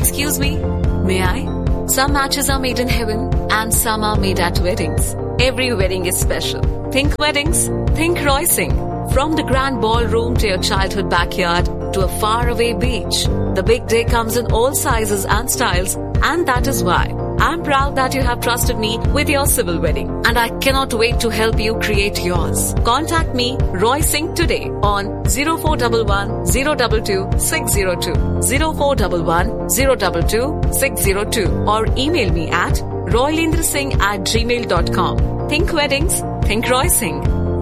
Excuse me, may I? Some matches are made in heaven and some are made at weddings. Every wedding is special. Think weddings, think Roysing. From the grand ballroom to your childhood backyard to a faraway beach, the big day comes in all sizes and styles, and that is why I'm proud that you have trusted me with your civil wedding, and I cannot wait to help you create yours. Contact me, Roy Singh, today on 0411 022 602, 0411 022 602, or email me at roylendrasingh@gmail.com. Think weddings, think Roy Singh.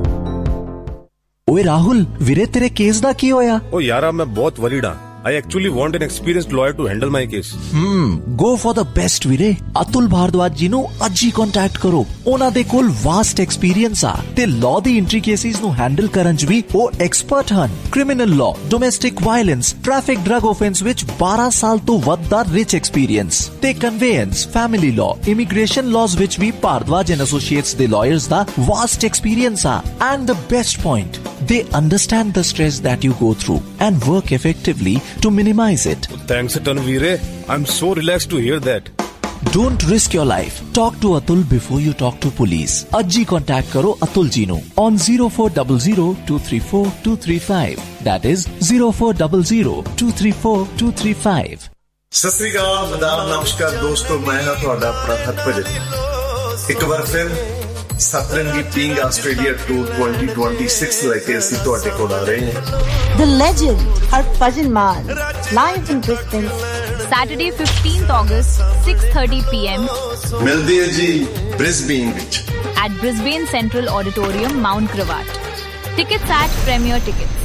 ओए राहुल, वीरे तेरे case दा की होया? ओ यारा मैं बहुत worried हां. I actually want an experienced lawyer to handle my case. Go for the best ਵੀਰੇ. ਅਤੁਲ ਭਾਰਦਵਾਜ ਜੀ ਨੂੰ ਅੱਜ ਹੀ ਕੰਟੈਕਟ ਕਰੋ. ਉਹਨਾਂ ਦੇ ਕੋਲ ਵਾਸਟ ਐਕਸਪੀਰੀਅੰਸ ਆ ਤੇ ਲਾਅ ਦੀ ਐਂਟਰੀ ਕੇਸਿਸ ਨੂੰ ਹੈਂਡਲ ਕਰਨ 'ਚ ਵੀ ਉਹ ਐਕਸਪਰਟ ਹਨ. Criminal law, domestic violence, traffic drug offence ਵਿੱਚ 12 ਸਾਲ ਤੋਂ ਵੱਧ ਦਾ ਰਿਚ ਐਕਸਪੀਰੀਅੰਸ ਤੇ ਕਨਵੇਅੰਸ, ਫੈਮਿਲੀ ਲਾਅ, ਇਮੀਗ੍ਰੇਸ਼ਨ ਲਾਜ਼ ਵਿੱਚ ਵੀ ਭਾਰਦਵਾਜ ਐਂਡ ਐਸੋਸੀਏਟਸ ਦੇ ਲਾਇਰਸ ਦਾ ਵਾਸਟ ਐਕਸਪੀਰੀਅੰਸ ਆ. And the best point, they understand the stress that you go through and work effectively to minimize it. Thanks a ton, Veere. I'm so relaxed to hear that. Don't risk your life. Talk to Atul before you talk to police. Ajji contact karo Atul ji nu on 0400 234 235. That is 0400 234 235. सत श्री अकाल, आदाब, नमस्कार दोस्तों, मैं हां तुहाडा अपना हरभजन. एक बार फिर सतरंगी पिंग ऑस्ट्रेलिया टूर 2026 लेके ਅਸੀਂ ਤੁਹਾਡੇ ਕੋਲ ਆ ਰਹੇ ਹਾਂ. The legend Harbhajan Mann live in Brisbane, Saturday 15th August 6:30 PM. ਮਿਲਦੇ ਹਾਂ ਜੀ ਬ੍ਰਿਸਬੇਨ ਵਿੱਚ at Brisbane Central Auditorium, Mount Gravatt. Tickets at Premier Tickets.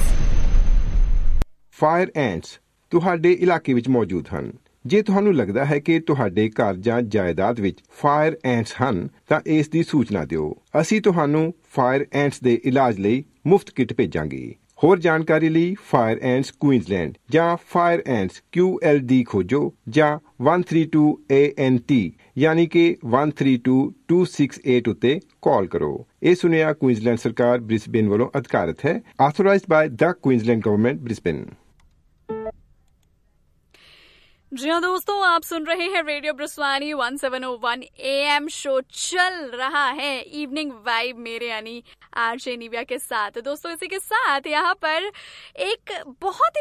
Fire ਐਂਟਸ ਤੁਹਾਡੇ ਇਲਾਕੇ ਵਿੱਚ ਮੌਜੂਦ ਹਨ. ਜੇ ਤੁਹਾਨੂੰ ਲੱਗਦਾ ਹੈ ਕਿ ਤੁਹਾਡੇ ਘਰ ਜਾਂ ਜਾਇਦਾਦ ਵਿੱਚ ਫਾਇਰ ਐਂਟਸ ਹਨ ਤਾਂ ਇਸ ਦੀ ਸੂਚਨਾ ਦਿਓ. ਅਸੀਂ ਤੁਹਾਨੂੰ ਫਾਇਰ ਐਂਟਸ ਦੇ ਇਲਾਜ ਲਈ ਮੁਫਤ ਕਿੱਟ ਭੇਜਾਂਗੇ. ਹੋਰ ਜਾਣਕਾਰੀ ਲਈ ਫਾਇਰ ਐਂਟਸ ਕੁਈਨਜ਼ਲੈਂਡ ਜਾਂ ਫਾਇਰ ਐਂਟਸ QLD ਖੋਜੋ ਜਾਂ 132 ANT ਯਾਨੀ ਕਿ 132268 ਉੱਤੇ ਕਾਲ ਕਰੋ. ਇਹ ਸੁਨੇਹਾ ਕੁਈਨਜ਼ਲੈਂਡ ਸਰਕਾਰ ਬ੍ਰਿਸਬੇਨ ਵੱਲੋਂ ਅਧਿਕਾਰਤ ਹੈ. ਆਥੋਰਾਈਜ਼ਡ ਬਾय ਦ ਕੁਈਨਜ਼ਲੈਂਡ ਗਵਰਨਮੈਂਟ ब्रिस्बेन. जी हाँ दोस्तों, आप सुन रहे हैं रेडियो ब्रिस्वानी 1701 AM. शो चल रहा है इवनिंग वाइब मेरे यानी आरजे निव्या के साथ. दोस्तों इसी के साथ यहाँ पर एक बहुत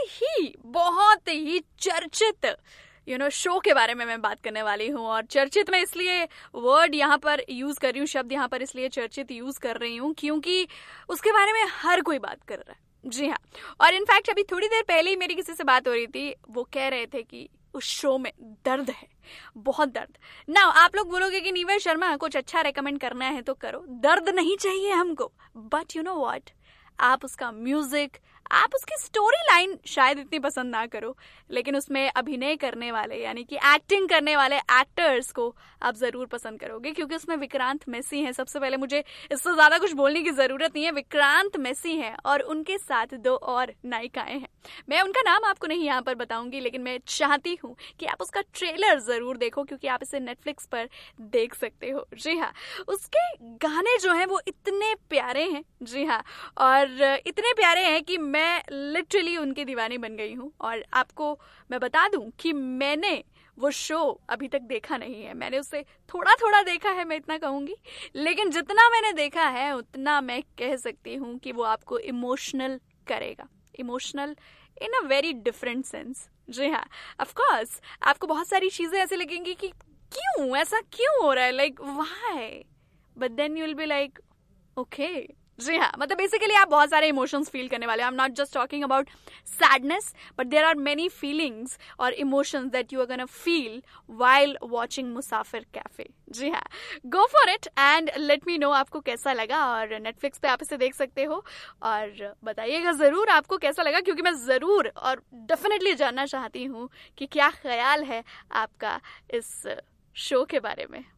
ही चर्चित शो के बारे में मैं बात करने वाली हूँ. और चर्चित मैं इसलिए वर्ड यहाँ पर यूज कर रही हूँ, शब्द यहाँ पर इसलिए चर्चित यूज कर रही हूँ क्योंकि उसके बारे में हर कोई बात कर रहा है. जी हाँ, और इनफैक्ट अभी थोड़ी देर पहले ही मेरी किसी से बात हो रही थी. वो कह रहे थे कि उस शो में दर्द है, बहुत दर्द. ना आप लोग बोलोगे कि नीवा शर्मा कुछ अच्छा रेकमेंड करना है तो करो. दर्द नहीं चाहिए हमको, बट यू नो व्हाट, आप उसका म्यूजिक, आप उसकी स्टोरी लाइन शायद इतनी पसंद ना करो, लेकिन उसमें अभिनय करने वाले यानी कि एक्टिंग करने वाले एक्टर्स को आप जरूर पसंद करोगे क्योंकि उसमें विक्रांत मैसी हैं. सबसे पहले मुझे इससे ज्यादा कुछ बोलने की जरूरत नहीं है. विक्रांत मैसी हैं और उनके साथ 2 और नायिकाएं हैं. मैं उनका नाम आपको नहीं यहाँ पर बताऊंगी, लेकिन मैं चाहती हूँ कि आप उसका ट्रेलर जरूर देखो क्योंकि आप इसे नेटफ्लिक्स पर देख सकते हो. जी हाँ, उसके गाने जो हैं वो इतने प्यारे हैं. जी हाँ, और इतने प्यारे हैं कि मैं लिटरली उनकी दीवानी बन गई हूँ. और आपको मैं बता दूं कि मैंने वो शो अभी तक देखा नहीं है. मैंने उसे थोड़ा देखा है, मैं इतना कहूंगी, लेकिन जितना मैंने देखा है उतना मैं कह सकती हूँ कि वो आपको इमोशनल करेगा. Emotional in a very different sense. जी हाँ, ऑफ कोर्स आपको बहुत सारी चीजें ऐसे लगेंगी कि ऐसा क्यों हो रहा है, like why, but then you will be like okay. जी हाँ, मतलब बेसिकली आप बहुत सारे इमोशंस फील करने वाले हो. I am not just talking about sadness, but there are many feelings और emotions that you are gonna feel while watching Musafir cafe. जी हाँ, go for it and let me know आपको कैसा लगा. और Netflix पे आप इसे देख सकते हो और बताइएगा जरूर आपको कैसा लगा, क्योंकि मैं जरूर और डेफिनेटली जानना चाहती हूँ कि क्या ख्याल है आपका इस शो के बारे में.